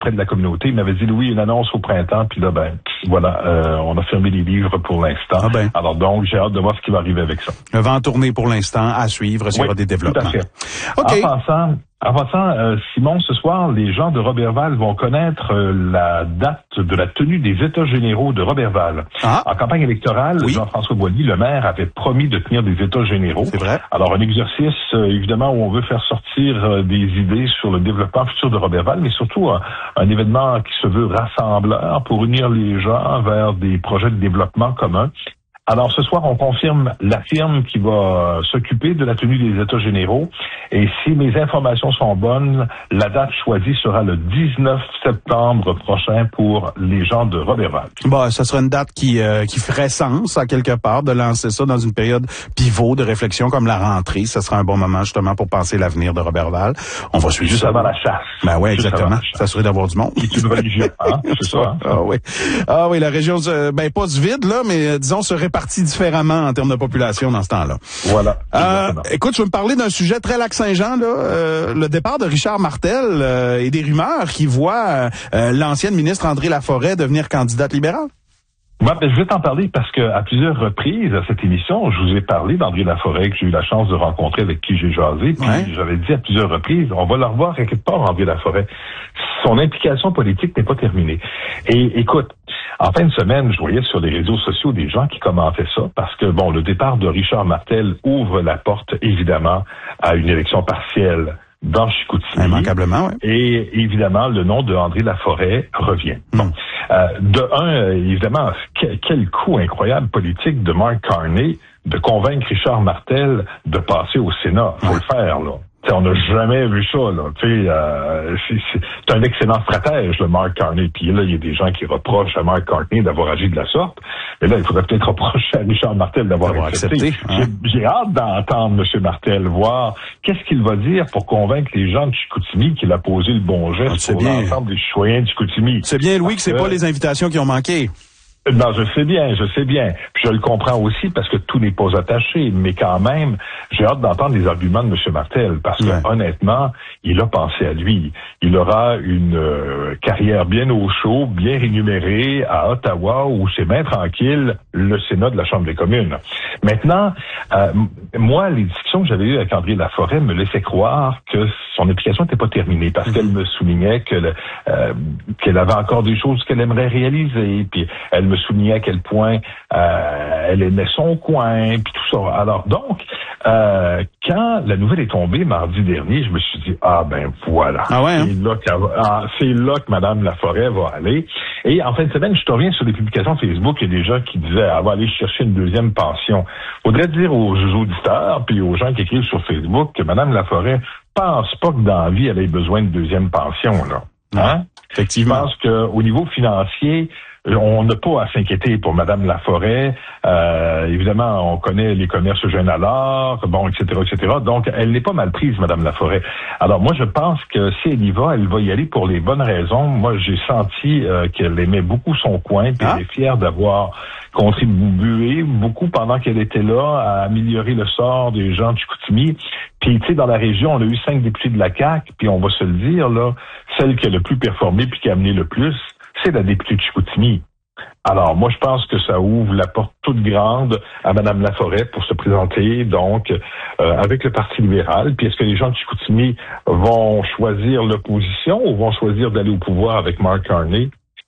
près de la communauté. Il m'avait dit, Louis, une annonce au printemps, puis là, voilà, on a fermé les livres pour l'instant. Alors donc, j'ai hâte de voir ce qui va arriver avec ça. Le vent tourné pour l'instant, à suivre, s'il y aura des développements. Tout à fait. Okay. En passant, Simon, ce soir, les gens de Roberval vont connaître la date de la tenue des États généraux de Roberval. En campagne électorale, Jean-François Boilly, le maire, avait promis de tenir des États généraux. C'est vrai. Alors, un exercice, évidemment, où on veut faire sortir des idées sur le développement futur de Roberval, mais surtout un événement qui se veut rassembleur pour unir les gens vers des projets de développement communs. Alors, ce soir, on confirme la firme qui va s'occuper de la tenue des États généraux. Et si mes informations sont bonnes, la date choisie sera le 19 septembre prochain pour les gens de Roberval. Ça sera une date qui ferait sens, à quelque part, de lancer ça dans une période pivot de réflexion comme la rentrée. Ça sera un bon moment, justement, pour penser l'avenir de Roberval. On va suivre juste avant la chasse. Oui, exactement. Ça serait d'avoir du monde. C'est une religion, hein? C'est ça. Ah oui, la région, pas du vide, là, mais disons, se répartit différemment en termes de population dans ce temps-là. Voilà. Écoute, je veux me parler d'un sujet très Lac-Saint-Jean, là, le départ de Richard Martel et des rumeurs qui voient l'ancienne ministre André Laforêt devenir candidate libérale. Je vais t'en parler parce que à plusieurs reprises à cette émission, je vous ai parlé d'André Laforêt que j'ai eu la chance de rencontrer, avec qui j'ai jasé. Puis j'avais dit à plusieurs reprises, on va le revoir quelque part, André Laforêt. Son implication politique n'est pas terminée. Et écoute, en fin de semaine, je voyais sur les réseaux sociaux des gens qui commentaient ça parce que le départ de Richard Martel ouvre la porte évidemment à une élection partielle dans Chicoutimi. Immanquablement, oui. Et évidemment, le nom de André Laforêt revient. Évidemment, quel coup incroyable politique de Mark Carney de convaincre Richard Martel de passer au Sénat. Faut le faire, là. T'sais, on n'a jamais vu ça, là. C'est un excellent stratège, le Mark Carney. Puis là, il y a des gens qui reprochent à Mark Carney d'avoir agi de la sorte. Mais là, il faudrait peut-être reprocher à Richard Martel d'avoir accepté. J'ai hâte d'entendre M. Martel, voir qu'est-ce qu'il va dire pour convaincre les gens de Chicoutimi qu'il a posé le bon geste pour l'ensemble des citoyens de Chicoutimi. C'est bien, Louis, que c'est pas les invitations qui ont manqué. Non, je sais bien. Puis je le comprends aussi parce que tout n'est pas attaché. Mais quand même, j'ai hâte d'entendre les arguments de M. Martel parce que honnêtement, il a pensé à lui. Il aura une carrière bien au chaud, bien rémunérée à Ottawa où c'est bien tranquille, le Sénat de la Chambre des communes. Maintenant, moi, les discussions que j'avais eues avec André Laforêt me laissaient croire que son implication n'était pas terminée parce qu'elle me soulignait qu'elle avait encore des choses qu'elle aimerait réaliser. Puis elle me soulignait à quel point elle aimait son coin, puis tout ça. Alors donc, quand la nouvelle est tombée mardi dernier, je me suis dit, voilà. C'est là que Mme Laforêt va aller. Et en fin de semaine, je te reviens sur des publications Facebook, il y a des gens qui disaient, elle va aller chercher une deuxième pension. Faudrait dire aux auditeurs, puis aux gens qui écrivent sur Facebook, que Mme Laforêt pense pas que dans la vie, elle ait besoin de deuxième pension, là. Hein? Effectivement. Je pense qu'au niveau financier, on n'a pas à s'inquiéter pour Mme Laforêt. Évidemment, on connaît les commerces jeunes à l'or, etc. Donc, elle n'est pas mal prise, Mme Laforêt. Alors, moi, je pense que si elle va y aller pour les bonnes raisons. Moi, j'ai senti qu'elle aimait beaucoup son coin, puis elle est fière d'avoir contribué beaucoup pendant qu'elle était là à améliorer le sort des gens de Chicoutimi. Puis, tu sais, dans la région, on a eu 5 députés de la CAQ, puis on va se le dire, là, celle qui a le plus performé puis qui a amené le plus, c'est la députée de Chicoutimi. Alors, moi, je pense que ça ouvre la porte toute grande à Mme Laforêt pour se présenter, donc, avec le Parti libéral. Puis, est-ce que les gens de Chicoutimi vont choisir l'opposition ou vont choisir d'aller au pouvoir avec Mark Carney?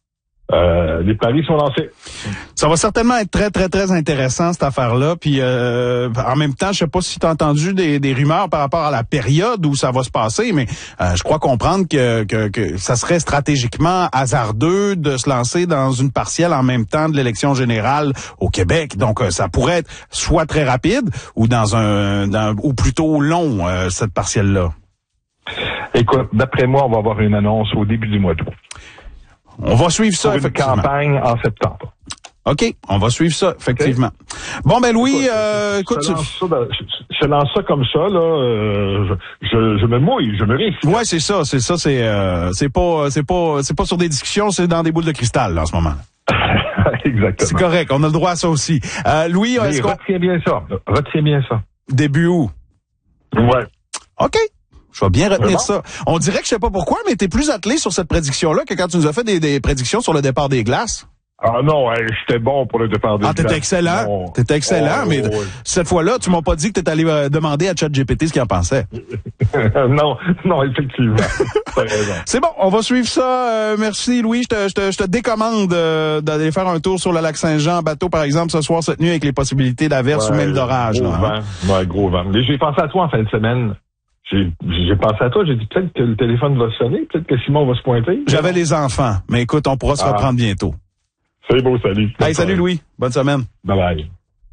Les paris sont lancés. Ça va certainement être très, très, très intéressant, cette affaire-là. Puis, en même temps, je sais pas si tu as entendu des rumeurs par rapport à la période où ça va se passer, mais je crois comprendre que ça serait stratégiquement hasardeux de se lancer dans une partielle en même temps de l'élection générale au Québec. Donc, ça pourrait être soit très rapide ou ou plutôt long, cette partielle-là. Écoute, d'après moi, on va avoir une annonce au début du mois d'août. On va suivre ça, pour effectivement. Une campagne en septembre. OK, on va suivre ça, effectivement. Okay. Bon, Louis, écoute... Je lance ça comme ça, là. Je me mouille, je me risque. Ouais, c'est ça. C'est pas sur des discussions, c'est dans des boules de cristal, là, en ce moment. Exactement. C'est correct, on a le droit à ça aussi. Louis, retiens bien ça. Retiens bien ça. Début août. Ouais. OK. Je vais bien retenir ça. On dirait que je sais pas pourquoi, mais t'es plus attelé sur cette prédiction-là que quand tu nous as fait des prédictions sur le départ des glaces. Ah non, j'étais bon pour le départ des glaces. T'étais excellent. Non. T'étais excellent, mais cette fois-là, tu m'as pas dit que t'étais allé demander à ChatGPT ce qu'il en pensait. non, effectivement. T'as raison. C'est bon, on va suivre ça. Merci Louis. Je te décommande d'aller faire un tour sur le lac Saint-Jean en bateau, par exemple, ce soir, cette nuit, avec les possibilités d'averse ou même d'orage. Gros vent. Ouais, gros vent. Mais j'ai pensé à toi en fin de semaine. J'ai pensé à toi, j'ai dit peut-être que le téléphone va sonner, peut-être que Simon va se pointer. J'avais les enfants, mais écoute, on pourra se reprendre bientôt. C'est beau, salut. Hey, salut Louis. Bonne semaine. Bye bye.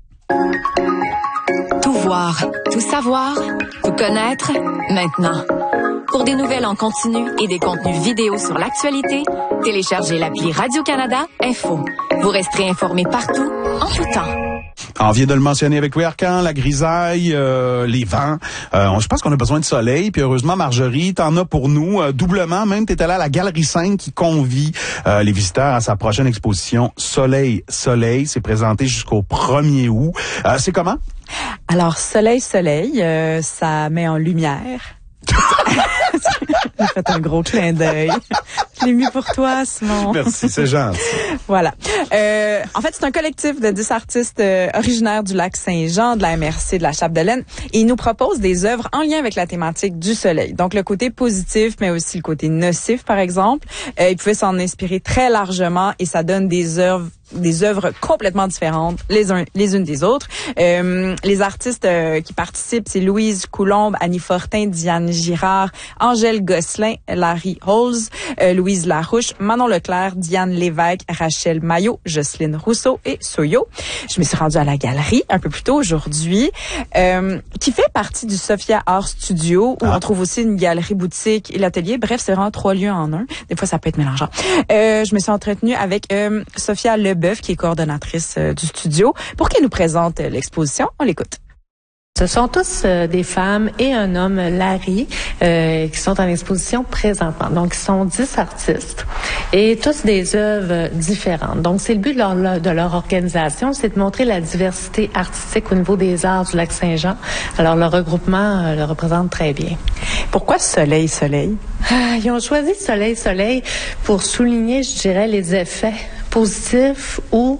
Tout voir, tout savoir, tout connaître, maintenant. Pour des nouvelles en continu et des contenus vidéo sur l'actualité, téléchargez l'appli Radio-Canada Info. Vous resterez informés partout, en tout temps. On vient de le mentionner avec Louis Arcan, la grisaille, les vents. Je pense qu'on a besoin de soleil. Puis heureusement, Marjorie, t'en as pour nous doublement. Même t'es allée à la Galerie 5 qui convie les visiteurs à sa prochaine exposition Soleil. C'est présenté jusqu'au 1er août. C'est comment? Alors, Soleil, ça met en lumière. J'ai fait un gros clin d'œil. Je l'ai mis pour toi, Simon. Merci, c'est gentil. Voilà. En fait, c'est un collectif de 10 artistes originaires du lac Saint-Jean, de la MRC, de la Chapdelaine. Et ils nous proposent des œuvres en lien avec la thématique du soleil. Donc, le côté positif, mais aussi le côté nocif, par exemple. Ils pouvaient s'en inspirer très largement et ça donne des œuvres complètement différentes les unes des autres. Les artistes qui participent, c'est Louise Coulombe, Annie Fortin, Diane Girard, Angèle Gosselin, Larry Halls, Louise Larouche, Manon Leclerc, Diane Lévesque, Rachel Maillot, Jocelyne Rousseau et Soyo. Je me suis rendue à la galerie un peu plus tôt aujourd'hui, qui fait partie du Sophia Art Studio, où on trouve aussi une galerie boutique et l'atelier. Bref, c'est vraiment 3 lieux en un. Des fois, ça peut être mélangeant. Je me suis entretenue avec Sophia Leboeuf, qui est coordonnatrice du studio, pour qu'elle nous présente l'exposition. On l'écoute. Ce sont tous des femmes et un homme, Larry, qui sont en exposition présentement. Donc, ils sont 10 artistes et tous des œuvres différentes. Donc, c'est le but de leur organisation, c'est de montrer la diversité artistique au niveau des arts du lac Saint-Jean. Alors, le regroupement le représente très bien. Pourquoi Soleil? Ils ont choisi Soleil pour souligner, je dirais, les effets positifs ou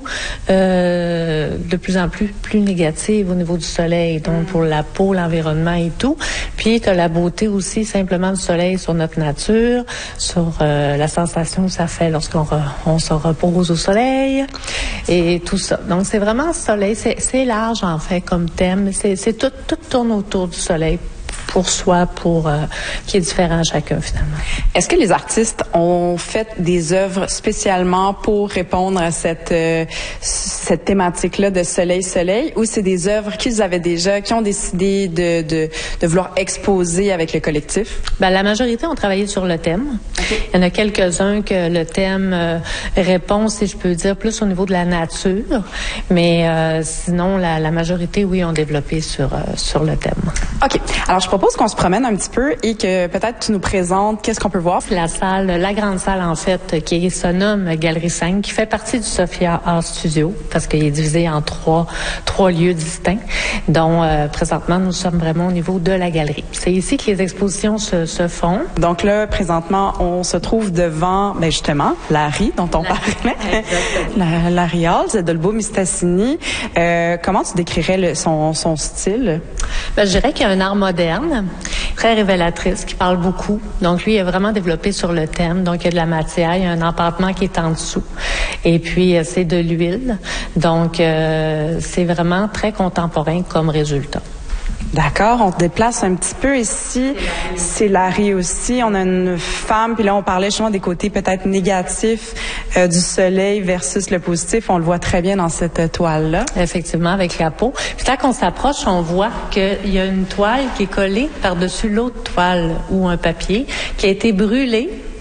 de plus en plus négatifs au niveau du soleil, donc pour la peau, l'environnement et tout. Puis t'as la beauté aussi simplement du soleil sur notre nature, sur la sensation que ça fait lorsqu'on se repose au soleil et tout ça. Donc c'est vraiment soleil, c'est large en fait comme thème, c'est tout tourne autour du soleil. Pour soi, qui est différent à chacun finalement. Est-ce que les artistes ont fait des œuvres spécialement pour répondre à cette thématique-là de soleil, ou c'est des œuvres qu'ils avaient déjà, qui ont décidé de vouloir exposer avec le collectif? La majorité ont travaillé sur le thème. Okay. Il y en a quelques-uns que le thème répond, si je peux dire, plus au niveau de la nature, mais sinon la majorité, oui, ont développé sur le thème. OK. Alors je propose qu'on se promène un petit peu et que peut-être tu nous présentes qu'est-ce qu'on peut voir. La salle, la grande salle en fait, qui se nomme Galerie 5, qui fait partie du Sophia Art Studio, parce qu'il est divisé en trois lieux distincts, dont présentement nous sommes vraiment au niveau de la galerie. C'est ici que les expositions se font. Donc là, présentement, on se trouve devant, justement, Larry, dont on parlait. Larry Halls, Dolbo Mistassini. Comment tu décrirais son style? Je dirais qu'il y a un art moderne, très révélatrice, qui parle beaucoup. Donc, lui, il a vraiment développé sur le thème. Donc, il y a de la matière, il y a un empattement qui est en dessous. Et puis, c'est de l'huile. Donc, c'est vraiment très contemporain comme résultat. D'accord, on se déplace un petit peu ici. C'est Larry aussi. On a une femme, puis là, on parlait justement des côtés peut-être négatifs du soleil versus le positif. On le voit très bien dans cette toile-là. Effectivement, avec la peau. Puis quand on s'approche, on voit qu'il y a une toile qui est collée par-dessus l'autre toile ou un papier qui a été brûlé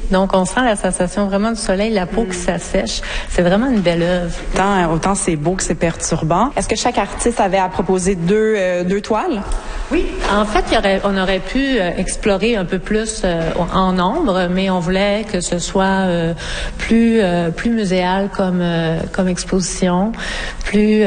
Donc, on sent la sensation vraiment du soleil, la peau qui s'assèche. C'est vraiment une belle œuvre. Autant c'est beau que c'est perturbant. Est-ce que chaque artiste avait à proposer deux toiles? Oui. En fait, on aurait pu explorer un peu plus en nombre, mais on voulait que ce soit plus muséal comme exposition, plus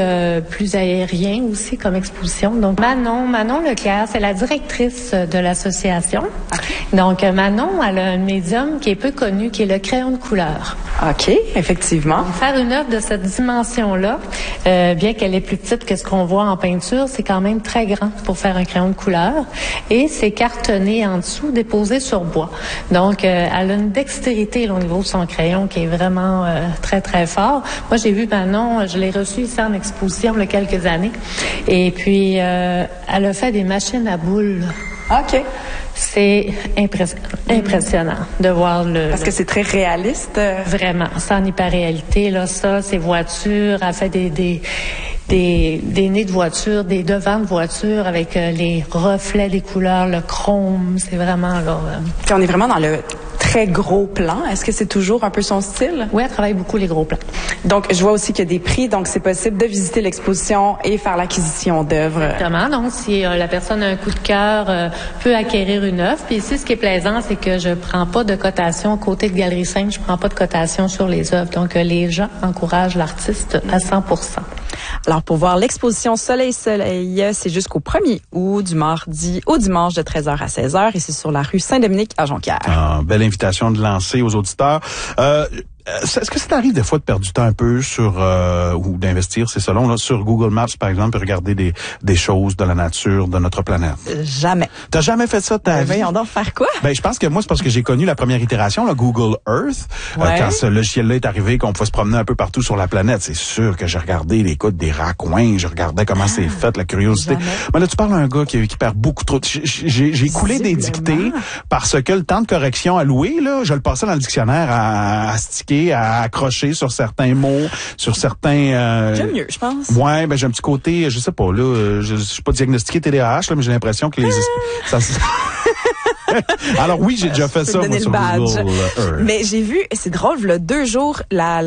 aérien aussi comme exposition. Donc Manon Leclerc, c'est la directrice de l'association. Donc Manon, elle a un médium qui est peu connu, qui est le crayon de couleur. OK, effectivement. Donc, faire une œuvre de cette dimension-là, bien qu'elle est plus petite que ce qu'on voit en peinture, c'est quand même très grand pour faire un crayon de couleur. Et c'est cartonné en dessous, déposé sur bois. Donc, elle a une dextérité là, au niveau de son crayon qui est vraiment très, très fort. Moi, j'ai vu Manon, je l'ai reçue ici en exposition il y a quelques années. Et puis, elle a fait des machines à boules. OK. C'est impressionnant de voir Parce que c'est très réaliste. Vraiment, c'est en hyper-réalité, là, ça, ces voitures, elle fait des nez de voiture, des devants de voiture avec les reflets des couleurs, le chrome, c'est vraiment, là... On est vraiment dans le très gros plan. Est-ce que c'est toujours un peu son style? Oui, elle travaille beaucoup les gros plans. Donc, je vois aussi qu'il y a des prix, donc c'est possible de visiter l'exposition et faire l'acquisition d'œuvres. Exactement. Donc, si la personne a un coup de cœur, peut acquérir une œuvre. Puis ici, ce qui est plaisant, c'est que je prends pas de cotation côté de Galerie Sainte, je prends pas de cotation sur les œuvres. Donc, les gens encouragent l'artiste à 100%. Alors, pour voir l'exposition Soleil, c'est jusqu'au 1er août, du mardi au dimanche de 13h à 16h, et c'est sur la rue Saint-Dominique à Jonquière. Belle invitation de lancer aux auditeurs. Est-ce que ça t'arrive des fois de perdre du temps un peu sur ou d'investir, c'est selon là, sur Google Maps par exemple, et regarder des choses de la nature de notre planète? Jamais. T'as jamais fait ça de ta vie? Voyons donc, faire quoi? Ben je pense que moi c'est parce que j'ai connu la première itération, le Google Earth, quand ce logiciel-là est arrivé, qu'on pouvait se promener un peu partout sur la planète. C'est sûr que j'ai regardé des raccoins, je regardais comment c'est fait, la curiosité. Mais là tu parles à un gars qui perd beaucoup trop. J'ai coulé des dictées parce que le temps de correction alloué là, je le passais dans le dictionnaire à sticker, à accrocher sur certains mots, sur certains... J'aime mieux, je pense. Ouais, ben j'ai un petit côté, je sais pas, là, je suis pas diagnostiqué TDAH, là, mais j'ai l'impression que Alors oui, j'ai déjà fait ça, moi, sur Google Earth. Mais j'ai vu, c'est drôle, il y a 2 jours,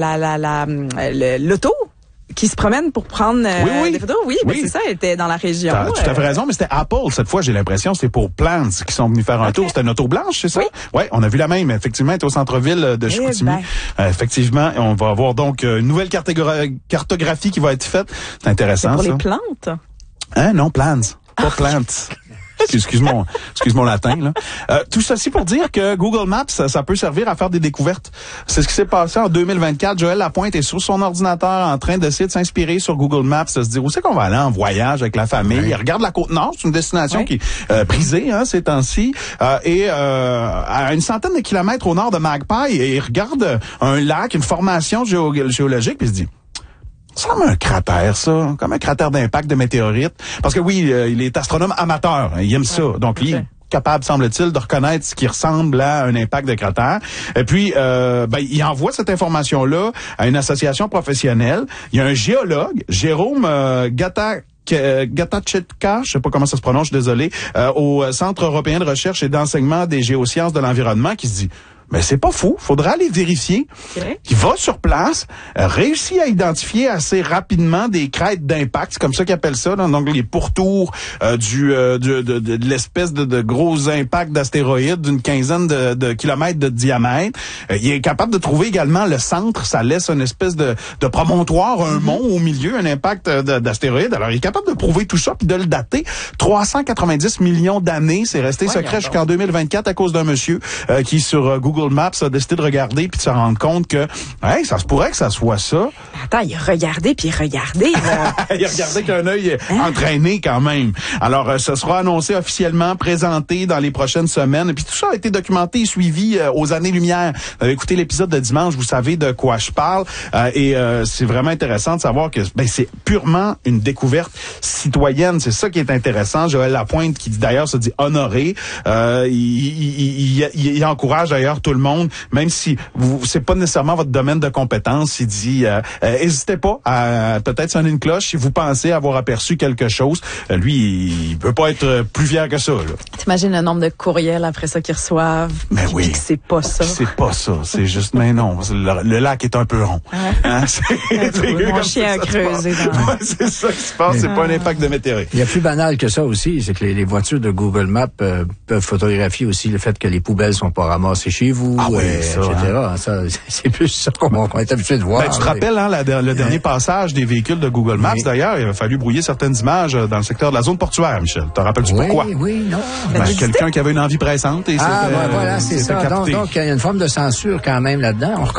l'auto qui se promène pour prendre des photos. Oui, mais c'est ça, elle était dans la région. T'as tout à fait raison, mais c'était Apple. Cette fois, j'ai l'impression, c'est pour Plants qui sont venus faire un tour. C'était une auto blanche, c'est ça? Oui. Ouais, on a vu la même. Effectivement, elle était au centre-ville de Chicoutimi. Effectivement, on va avoir donc une nouvelle cartographie qui va être faite. C'est intéressant, c'est pour ça. Les plantes? Hein? Non, Plants. Pas Plants. Excuse mon latin, là. Tout ceci pour dire que Google Maps, ça peut servir à faire des découvertes. C'est ce qui s'est passé en 2024. Joël Lapointe est sur son ordinateur en train d'essayer de s'inspirer sur Google Maps, de se dire où c'est qu'on va aller en voyage avec la famille. Il regarde la Côte-Nord, c'est une destination qui est prisée ces temps-ci, et à une centaine de kilomètres au nord de Magpie, et il regarde un lac, une formation géologique, puis il se dit... Ça ressemble à un cratère, ça, comme un cratère d'impact de météorite. Parce que oui, il est astronome amateur, il aime ça. Donc, il est capable, semble-t-il, de reconnaître ce qui ressemble à un impact de cratère. Et puis, il envoie cette information-là à une association professionnelle. Il y a un géologue, Jérôme Gatachetka, je sais pas comment ça se prononce, je suis désolé, au Centre européen de recherche et d'enseignement des géosciences de l'environnement, qui se dit... Mais c'est pas fou, faudra aller vérifier. Il va sur place, réussit à identifier assez rapidement des crêtes d'impact, c'est comme ça qu'ils appellent ça, là, donc les pourtours de l'espèce de gros impact d'astéroïdes d'une quinzaine de kilomètres de diamètre. Il est capable de trouver également le centre, ça laisse une espèce de promontoire, un mont au milieu, un impact d'astéroïdes. Alors il est capable de prouver tout ça puis de le dater. 390 millions d'années, c'est resté secret jusqu'en 2024 à cause d'un monsieur qui sur Google Maps a décidé de regarder puis de se rendre compte que ça se pourrait que ça soit ça. Attends, il a regardé puis regardé. Il a regardé qu'un œil entraîné quand même. Alors, ce sera annoncé officiellement, présenté dans les prochaines semaines. Et puis tout ça a été documenté et suivi aux années-lumière. Vous avez écouté l'épisode de dimanche, vous savez de quoi je parle. Et c'est vraiment intéressant de savoir que c'est purement une découverte citoyenne. C'est ça qui est intéressant. Joël Lapointe, qui d'ailleurs se dit honoré, il encourage d'ailleurs tout le monde, même si c'est pas nécessairement votre domaine de compétence. Il dit, hésitez pas à peut-être sonner une cloche si vous pensez avoir aperçu quelque chose. Lui, il peut pas être plus fier que ça. T'imagines le nombre de courriels après ça qu'ils reçoivent. Mais oui. C'est pas ça. C'est pas ça. C'est juste, mais non, le lac est un peu rond. Hein? Mon chien a creusé. Ouais, c'est ça qui se passe. C'est pas un impact de météorite. Il y a plus banal que ça aussi, c'est que les voitures de Google Maps peuvent photographier aussi le fait que les poubelles sont pas ramassées chez vous, ça, etc. Hein? Ça, c'est plus ça qu'on est habitué de voir. Tu te rappelles le dernier passage des véhicules de Google Maps, d'ailleurs, il a fallu brouiller certaines images dans le secteur de la zone portuaire, Michel. Te rappelles-tu pourquoi? Oui, non. Quelqu'un qui avait une envie pressante et voilà, c'est ça. Donc, il y a une forme de censure quand même là-dedans.